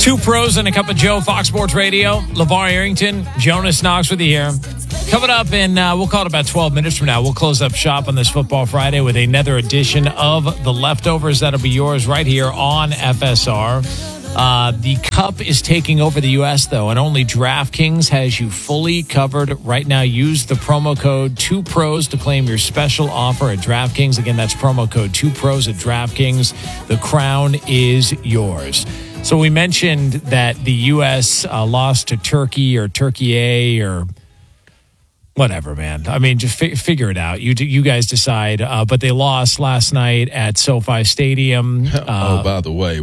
Two pros and a cup of Joe, Fox Sports Radio. LeVar Arrington, Jonas Knox with you here. Coming up in, we'll call it about 12 minutes from now. We'll close up shop on this Football Friday with another edition of The Leftovers. That'll be yours right here on FSR. The Cup is taking over the U.S., though, and only DraftKings has you fully covered right now. Use the promo code 2pros to claim your special offer at DraftKings. Again, that's promo code 2pros at DraftKings. The crown is yours. So we mentioned that the U.S. Lost to Turkey or Turkey A or whatever, man. I mean, just figure it out. You guys decide. But they lost last night at SoFi Stadium. By the way,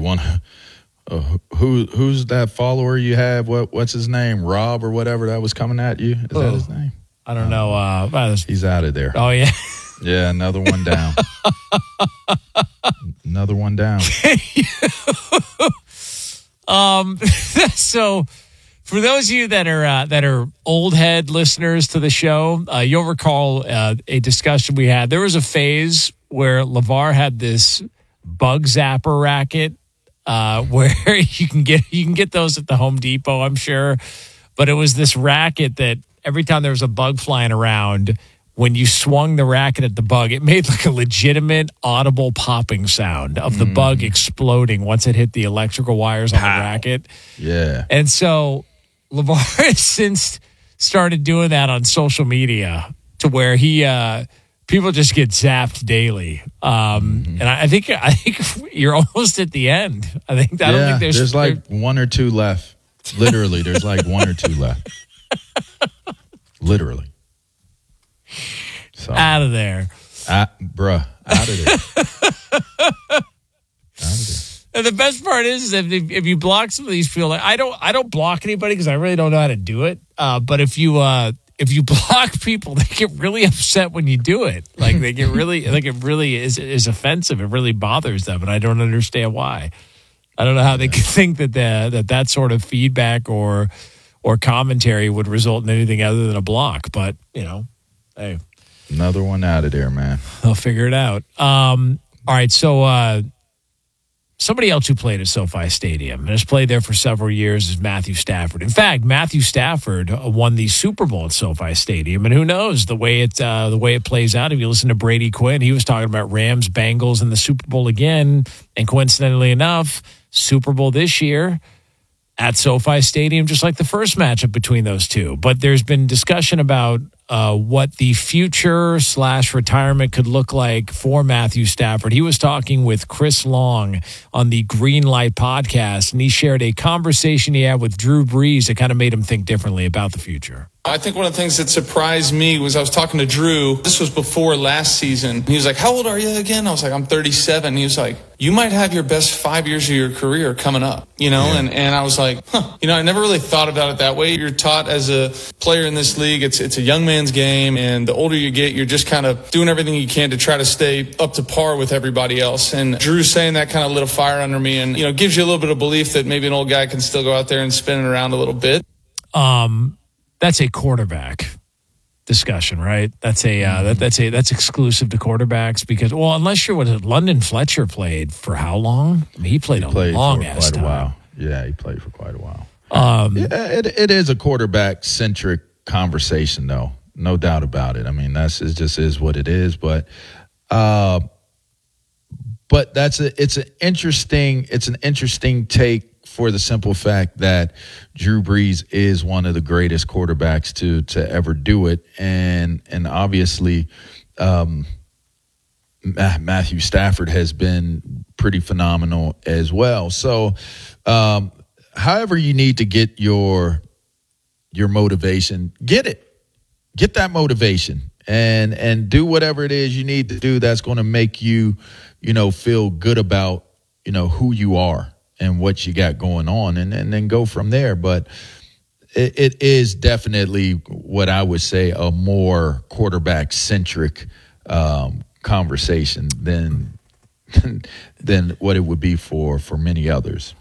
who's that follower you have? What's his name? Rob or whatever that was coming at you? Is that his name? I don't know. He's out of there. Oh, yeah. Yeah, another one down. Another one down. So for those of you that are old head listeners to the show, you'll recall a discussion we had. There was a phase where LeVar had this bug zapper racket, where you can get those at the Home Depot, I'm sure. But it was this racket that every time there was a bug flying around, when you swung the racket at the bug, it made like a legitimate audible popping sound of the bug exploding once it hit the electrical wires on the racket. Yeah. And so LeVar has since started doing that on social media to where people just get zapped daily. And I think you're almost at the end. I don't think there's like one or two left. Literally, there's like one or two left. Literally. So, out of there. Out of there. Out of there. And the best part is if you block some of these people, like I don't block anybody because I really don't know how to do it. But if you block people, they get really upset when you do it. Like they get really like it really is offensive. It really bothers them, and I don't understand why. I don't know how they could think that sort of feedback or commentary would result in anything other than a block. But hey, another one out of there, man. They'll figure it out. All right, so somebody else who played at SoFi Stadium and has played there for several years is Matthew Stafford. In fact, Matthew Stafford won the Super Bowl at SoFi Stadium, and who knows the way it plays out. If you listen to Brady Quinn, he was talking about Rams, Bengals in the Super Bowl again, and coincidentally enough, Super Bowl this year at SoFi Stadium, just like the first matchup between those two. But there's been discussion about what the future / retirement could look like for Matthew Stafford. He was talking with Chris Long on the Green Light podcast, and he shared a conversation he had with Drew Brees that kind of made him think differently about the future. I think one of the things that surprised me was I was talking to Drew. This was before last season. He was like, how old are you again? I was like, I'm 37. He was like, you might have your best 5 years of your career coming up, Yeah. And I was like, I never really thought about it that way. You're taught as a player in this league, it's a young man's game. And the older you get, you're just kind of doing everything you can to try to stay up to par with everybody else. And Drew saying that kind of lit a fire under me and, gives you a little bit of belief that maybe an old guy can still go out there and spin it around a little bit. That's a quarterback discussion, right? That's that's exclusive to quarterbacks because, unless you're London Fletcher played for how long? I mean, he played long ass time. While. Yeah, he played for quite a while. It is a quarterback centric conversation, though, no doubt about it. I mean, it just is what it is. But it's an interesting take. For the simple fact that Drew Brees is one of the greatest quarterbacks to ever do it, and obviously Matthew Stafford has been pretty phenomenal as well. So, however you need to get your motivation, get that motivation, and do whatever it is you need to do that's going to make you feel good about who you are and what you got going on, and then go from there. But it is definitely what I would say a more quarterback-centric conversation than what it would be for many others.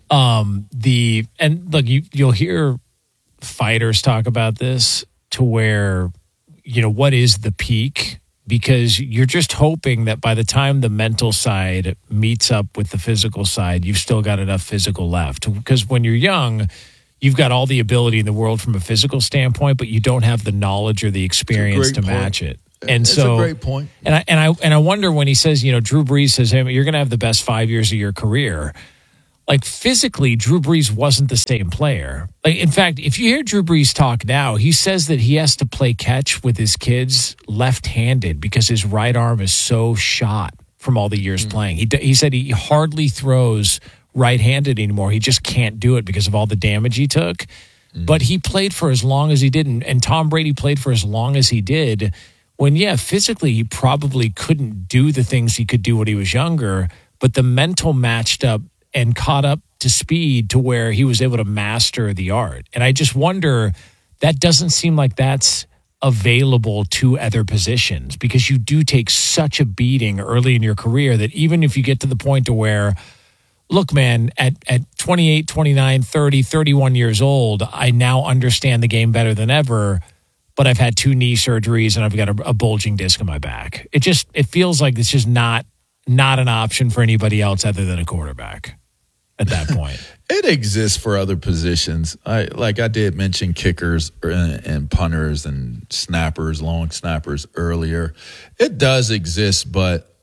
You'll hear fighters talk about this to where, what is the peak because you're just hoping that by the time the mental side meets up with the physical side, you've still got enough physical left. Because when you're young, you've got all the ability in the world from a physical standpoint, but you don't have the knowledge or the experience to match it. And it's so, a great point. And I wonder when he says, Drew Brees says, "Hey, you're going to have the best 5 years of your career." Like physically, Drew Brees wasn't the same player. Like, in fact, if you hear Drew Brees talk now, he says that he has to play catch with his kids left-handed because his right arm is so shot from all the years playing. He said he hardly throws right-handed anymore. He just can't do it because of all the damage he took. But he played for as long as he did, and Tom Brady played for as long as he did, when, physically he probably couldn't do the things he could do when he was younger, but the mental matched up and caught up to speed to where he was able to master the art. And I just wonder, that doesn't seem like that's available to other positions, because you do take such a beating early in your career that even if you get to the point to where, look, man, at 28, 29, 30, 31 years old, I now understand the game better than ever, but I've had 2 knee surgeries and I've got a bulging disc in my back. It feels like it's just not an option for anybody else other than a quarterback at that point. It exists for other positions. I did mention kickers and punters and snappers, long snappers earlier. It does exist, but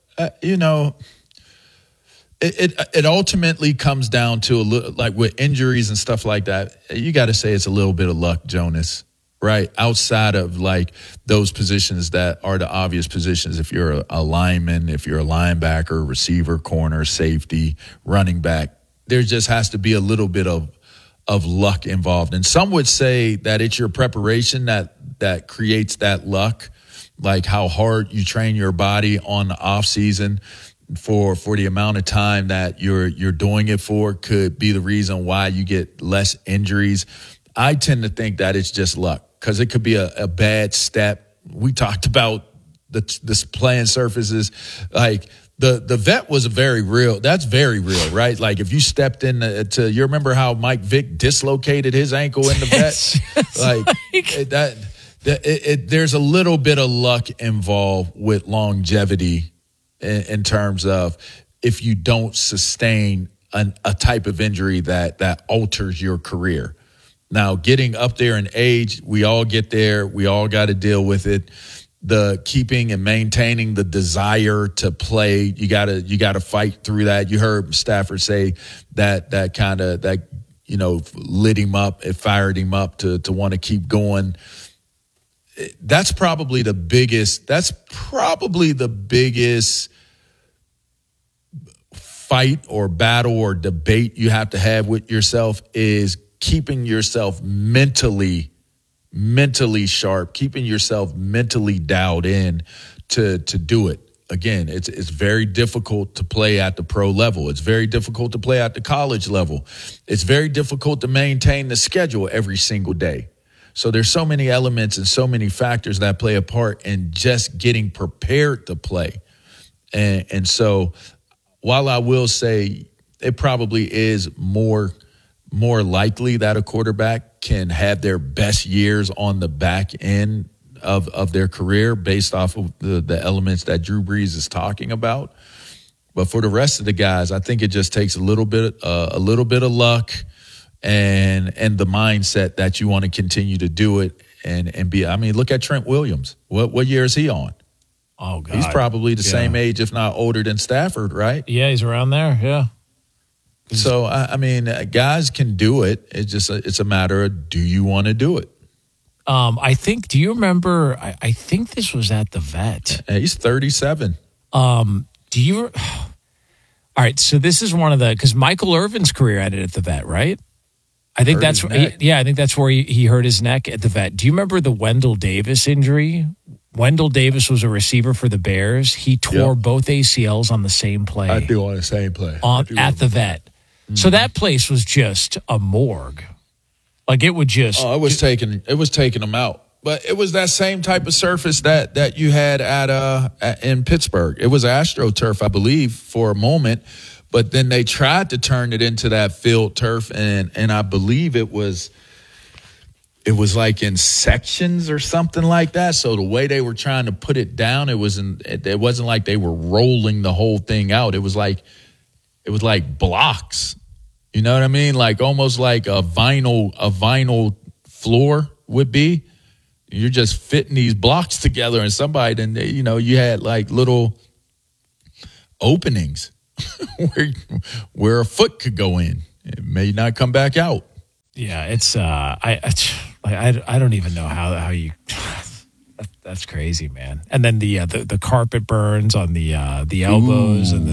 it ultimately comes down to a little, like with injuries and stuff like that. You got to say it's a little bit of luck, Jonas. Right, outside of like those positions that are the obvious positions. If you're a lineman, if you're a linebacker, receiver, corner, safety, running back, there just has to be a little bit of luck involved. And some would say that it's your preparation that creates that luck, like how hard you train your body on the off season for the amount of time that you're doing it for could be the reason why you get less injuries. I tend to think that it's just luck, because it could be a bad step. We talked about this playing surfaces. Like the vet was that's very real, right? Like if you stepped in you remember how Mike Vick dislocated his ankle in the vet? There's a little bit of luck involved with longevity in terms of if you don't sustain a type of injury that alters your career. Now, getting up there in age, we all get there. We all got to deal with it. The keeping and maintaining the desire to play, you gotta fight through that. You heard Stafford say that lit him up, it fired him up to want to keep going. That's probably the biggest fight or battle or debate you have to have with yourself, is keeping yourself mentally sharp, keeping yourself mentally dialed in to do it. Again, it's very difficult to play at the pro level. It's very difficult to play at the college level. It's very difficult to maintain the schedule every single day. So there's so many elements and so many factors that play a part in just getting prepared to play. And so while I will say it probably is more likely that a quarterback can have their best years on the back end of their career based off of the elements that Drew Brees is talking about. But for the rest of the guys, I think it just takes a little bit of luck and the mindset that you want to continue to do it and be. I mean, look at Trent Williams. What year is he on? Oh, God. He's probably the same age, if not older than Stafford, right? Yeah, he's around there. Yeah. So, I mean, guys can do it. It's a matter of, do you want to do it? I think, do you remember, I think this was at the vet. He's 37. All right, so this is one of because Michael Irvin's career ended at the vet, right? I think I think that's where he hurt his neck at the vet. Do you remember the Wendell Davis injury? Wendell Davis was a receiver for the Bears. He tore both ACLs on the same play. I do on the same play. At the vet. Mm-hmm. So that place was just a morgue. Like it would just. Oh, it was taking them out. But it was that same type of surface that you had in Pittsburgh. It was AstroTurf, I believe, for a moment. But then they tried to turn it into that field turf, and I believe it was it was like in sections or something like that. So the way they were trying to put it down, it wasn't like they were rolling the whole thing out. It was like blocks. You know what I mean? Like almost like a vinyl floor would be. You're just fitting these blocks together, and somebody, and you had like little openings where a foot could go in. It may not come back out. Yeah, it's I don't even know how you. That's crazy, man. And then the carpet burns on the elbows. Ooh. And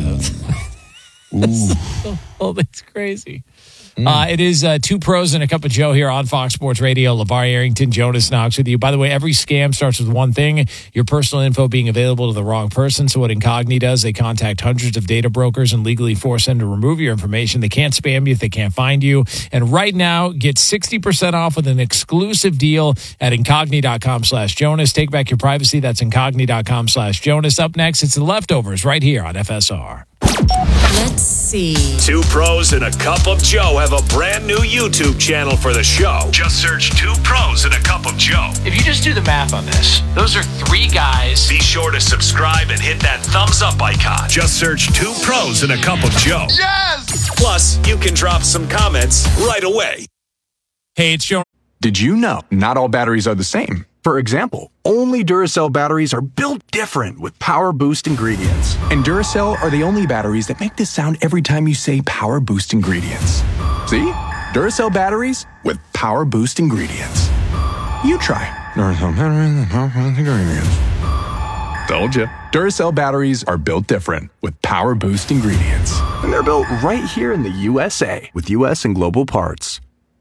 the. Oh, that's crazy. It is Two Pros and a Cup of Joe here on Fox Sports Radio. LeVar Arrington, Jonas Knox with you. By the way, every scam starts with one thing: your personal info being available to the wrong person. So what Incogni does, they contact hundreds of data brokers and legally force them to remove your information. They can't spam you if they can't find you. And right now, get 60% off with an exclusive deal at Incogni.com/Jonas. Take back your privacy. That's Incogni.com/Jonas. Up next, it's The Leftovers right here on FSR. Let's see. Two Pros and a Cup of Joe have a brand new YouTube channel for the show. Just search Two Pros and a Cup of Joe. If you just do the math on this, those are three guys. Be sure to subscribe and hit that thumbs up icon. Just search Two Pros and a Cup of Joe. Yes! Plus, you can drop some comments right away. Hey, it's Joe. Did you know not all batteries are the same? For example, only Duracell batteries are built different with Power Boost ingredients. And Duracell are the only batteries that make this sound every time you say Power Boost ingredients. See? Duracell batteries with Power Boost ingredients. You try. Duracell batteries with Power Boost ingredients. Told you. Duracell batteries are built different with Power Boost ingredients. And they're built right here in the USA with US and global parts.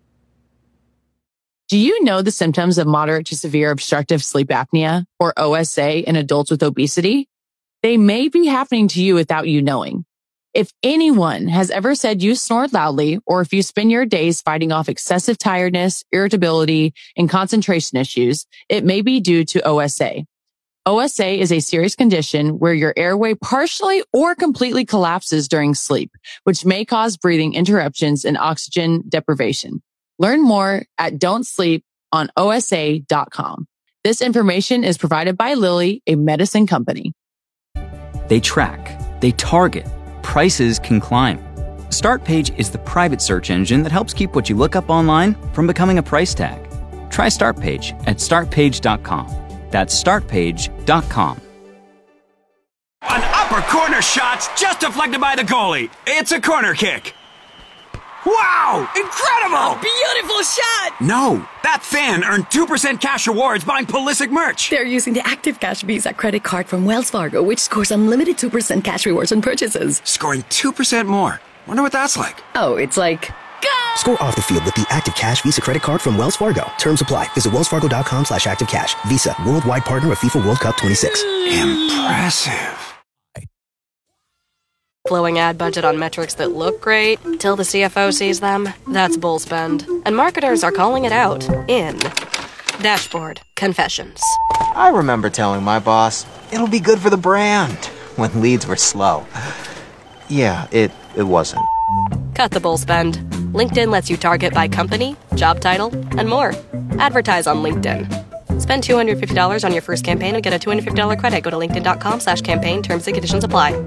Do you know the symptoms of moderate to severe obstructive sleep apnea, or OSA, in adults with obesity? They may be happening to you without you knowing. If anyone has ever said you snore loudly, or if you spend your days fighting off excessive tiredness, irritability, and concentration issues, it may be due to OSA. OSA is a serious condition where your airway partially or completely collapses during sleep, which may cause breathing interruptions and oxygen deprivation. Learn more at don'tsleeponosa.com. This information is provided by Lilly, a medicine company. They track, they target, prices can climb. StartPage is the private search engine that helps keep what you look up online from becoming a price tag. Try StartPage at startpage.com. That's startpage.com. An upper corner shot's just deflected by the goalie. It's a corner kick. Wow! Incredible! Beautiful shot! No, that fan earned 2% cash rewards buying Pulisic merch. They're using the Active Cash Visa credit card from Wells Fargo, which scores unlimited 2% cash rewards on purchases. Scoring 2% more. Wonder what that's like. Oh, it's like... Go! Score off the field with the Active Cash Visa credit card from Wells Fargo. Terms apply. Visit wellsfargo.com/activecash. Visa, worldwide partner of FIFA World Cup 26. Impressive. Blowing ad budget on metrics that look great till the CFO sees them. That's bull spend. And marketers are calling it out in Dashboard Confessions. I remember telling my boss, it'll be good for the brand, when leads were slow. Yeah, it wasn't. Cut the bull spend. LinkedIn lets you target by company, job title, and more. Advertise on LinkedIn. Spend $250 on your first campaign and get a $250 credit. Go to linkedin.com/campaign. Terms and conditions apply.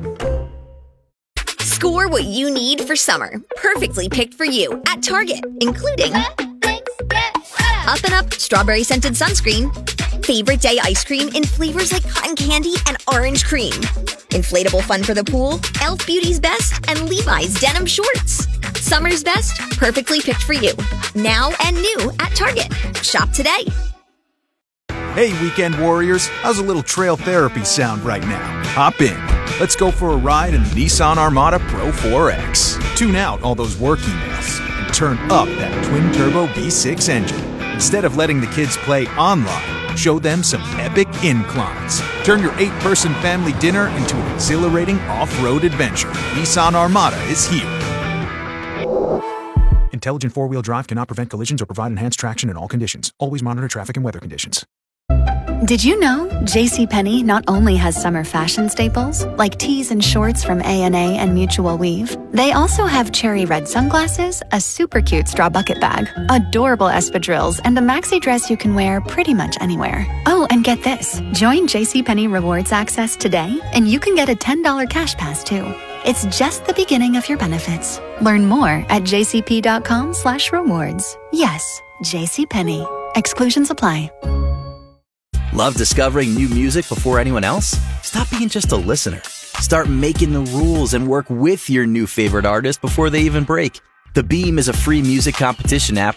Score what you need for summer. Perfectly picked for you at Target, including Up and Up strawberry scented sunscreen, favorite day ice cream in flavors like cotton candy and orange cream, inflatable fun for the pool, Elf Beauty's Best, and Levi's denim shorts. Summer's best, perfectly picked for you. Now and new at Target. Shop today. Hey, weekend warriors, how's a little trail therapy sound right now? Hop in. Let's go for a ride in the Nissan Armada Pro 4X. Tune out all those work emails and turn up that twin-turbo V6 engine. Instead of letting the kids play online, show them some epic inclines. Turn your 8-person family dinner into an exhilarating off-road adventure. Nissan Armada is here. Intelligent four-wheel drive cannot prevent collisions or provide enhanced traction in all conditions. Always monitor traffic and weather conditions. Did you know JCPenney not only has summer fashion staples, like tees and shorts from A&A and Mutual Weave, they also have cherry red sunglasses, a super cute straw bucket bag, adorable espadrilles, and a maxi dress you can wear pretty much anywhere. Oh, and get this. Join JCPenney Rewards Access today, and you can get a $10 cash pass, too. It's just the beginning of your benefits. Learn more at jcp.com/rewards. Yes, JCPenney. Exclusions apply. Love discovering new music before anyone else? Stop being just a listener. Start making the rules and work with your new favorite artist before they even break. The Beam is a free music competition app